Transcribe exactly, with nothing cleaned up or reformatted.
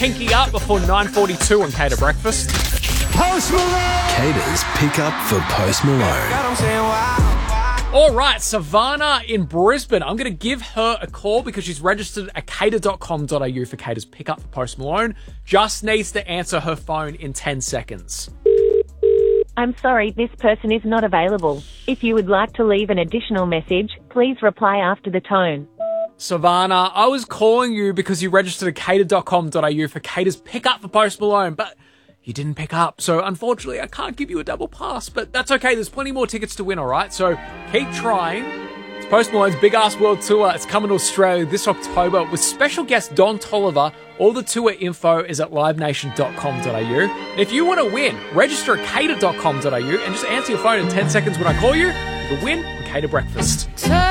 Pinky up before nine forty-two on Cater Breakfast. Post Malone! Cater's pick up for Post Malone. All right, Savannah in Brisbane. I'm going to give her a call because she's registered at cater dot com dot a u for Cater's pickup for Post Malone. Just needs to answer her phone in ten seconds. I'm sorry, this person is not available. If you would like to leave an additional message, please reply after the tone. Savannah, I was calling you because you registered at cater dot com dot a u for Cater's pickup for Post Malone, but you didn't pick up, so unfortunately I can't give you a double pass, but that's okay. There's plenty more tickets to win, all right? So keep trying. It's Post Malone's Big Ass World Tour. It's coming to Australia this October with special guest Don Toliver. All the tour info is at live nation dot com dot a u. And if you want to win, register at cater dot com dot a u and just answer your phone in ten seconds when I call you. You can win on Cater Breakfast.